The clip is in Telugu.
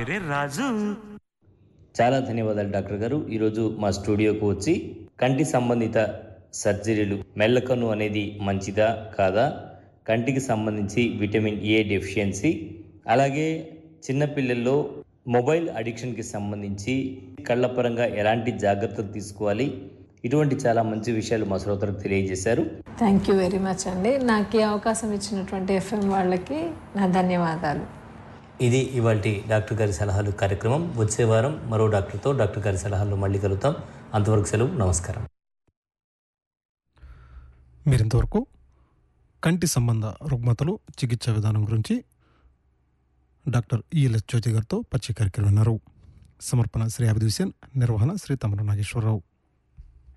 పేరే రాజు. చాలా ధన్యవాదాలు డాక్టర్ గారు. ఈరోజు మా స్టూడియోకు వచ్చి కంటి సంబంధిత సర్జరీలు, మెల్లకన్ను అనేది మంచిదా కాదా, కంటికి సంబంధించి విటమిన్ ఏ డెఫిషియన్సీ, అలాగే చిన్నపిల్లల్లో మొబైల్ అడిక్షన్కి సంబంధించి కళ్ళ పరంగా ఎలాంటి జాగ్రత్తలు తీసుకోవాలి, ఇటువంటి చాలా మంచి విషయాలు మా శ్రోతలకు తెలియజేశారు. థ్యాంక్ యూ వెరీ మచ్ అండి. నాకు ఈ అవకాశం ఇచ్చినటువంటి ఎఫ్ఎం వాళ్ళకి నా ధన్యవాదాలు. ఇది ఇవాల్టి డాక్టర్ గారి సలహాలు కార్యక్రమం. వచ్చే వారం మరో డాక్టర్తో డాక్టర్ గారి సలహాల్లో మళ్ళీ కలుగుతాం. అంతవరకు సెలవు, నమస్కారం. మీరింతవరకు కంటి సంబంధ రుగ్మతలు చికిత్సా విధానం గురించి డాక్టర్ ఈఎల్ఎస్ జ్యోతి గారితో పరిచయ కార్యక్రమం విన్నారు. సమర్పణ శ్రీ అభిద్ హుసేన్, నిర్వహణ శ్రీ తమరు నాగేశ్వరరావు.